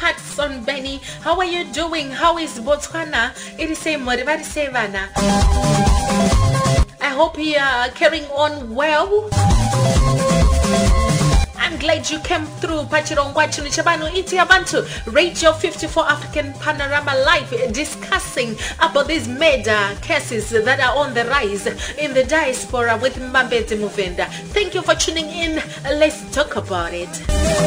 Hudson Benny. How are you doing? How is Botswana? It is same Morivana. I hope you are carrying on well. I'm glad you came through. Pachirongwa Chunichabanu Iti Abantu Radio 54 African Panorama Live, discussing about these murder cases that are on the rise in the diaspora with Mbambezi Muvenda. Thank you for tuning in. Let's talk about it.